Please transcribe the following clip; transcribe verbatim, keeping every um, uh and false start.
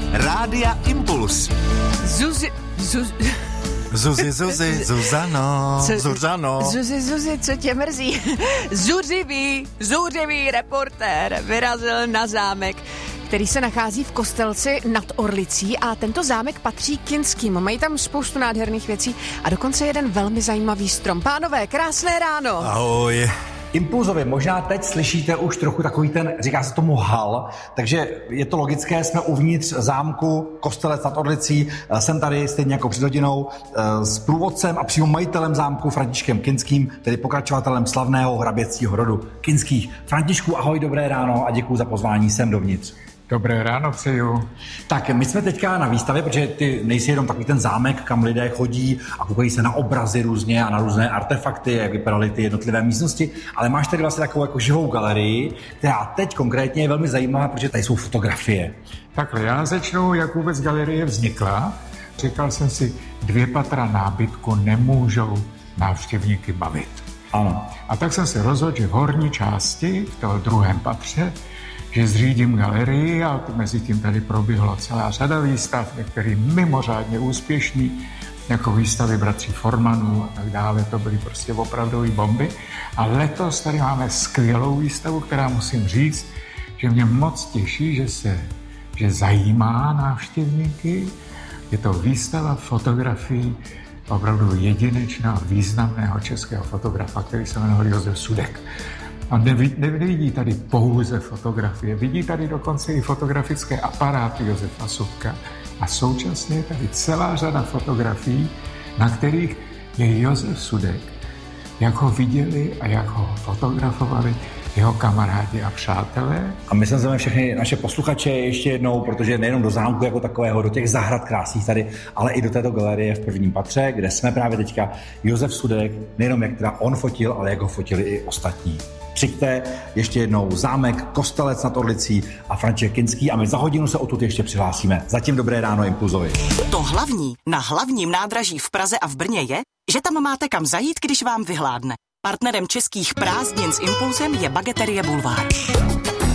Rádia Impuls. Zuzi... Zuzi... Zuzi, Zuzi, Zuzano, Zuzano. Zuzi, Zuzi, co tě mrzí? Zuřivý, zuřivý reportér vyrazil na zámek, který se nachází v Kostelci nad Orlicí a tento zámek patří Kinským. Mají tam spoustu nádherných věcí a dokonce jeden velmi zajímavý strom. Pánové, krásné ráno. Ahoj. Impulzově, možná teď slyšíte už trochu takový ten, říká se tomu hal, takže je to logické, jsme uvnitř zámku Kostelec nad Orlicí, jsem tady stejně jako před hodinou s průvodcem a přímo majitelem zámku Františkem Kinským, tedy pokračovatelem slavného hraběcího rodu Kinských. Františku, ahoj, dobré ráno a děkuji za pozvání sem dovnitř. Dobré ráno přeju. Tak my jsme teďka na výstavě, protože ty nejsi jenom takový ten zámek, kam lidé chodí a koukají se na obrazy různě a na různé artefakty, jak vypadaly ty jednotlivé místnosti, ale máš tady vlastně takovou jako živou galerii, která teď konkrétně je velmi zajímavá, protože tady jsou fotografie. Takhle, já začnu, jak vůbec galerie vznikla. Říkal jsem si, dvě patra nábytku nemůžou návštěvníky bavit. Ano. A tak jsem se rozhodl, že v horní části, v toho druhém patře, že zřídím galerii a mezi tím tady proběhla celá řada výstav, některý mimořádně úspěšný, jako výstavy bratří Formanů a tak dále, to byly prostě opravdové bomby. A letos tady máme skvělou výstavu, která musím říct, že mě moc těší, že se že zajímá návštěvníky. Je to výstava fotografií opravdu jedinečného, významného českého fotografa, který se jmenuje Josef Sudek. A nevidí, nevidí tady pouze fotografie, vidí tady dokonce i fotografické aparáty Josefa Sudka a současně je tady celá řada fotografií, na kterých je Josef Sudek, jak ho viděli a jak ho fotografovali jeho kamarádi a přátelé. A my jsme všechny naše posluchače ještě jednou, protože nejenom do zámku jako takového, do těch zahrad krásných tady, ale i do této galerie v prvním patře, kde jsme právě teďka. Josef Sudek, nejenom jak teda on fotil, ale jak ho fotili i ostatní. Přijďte ještě jednou zámek Kostelec nad Orlicí a František Kinský a my za hodinu se odtud ještě přihlásíme. Zatím dobré ráno Impulzovi. To hlavní na hlavním nádraží v Praze a v Brně je, že tam máte kam zajít, když vám vyhládne. Partnerem českých prázdnin s Impulzem je Bageterie Bulvár.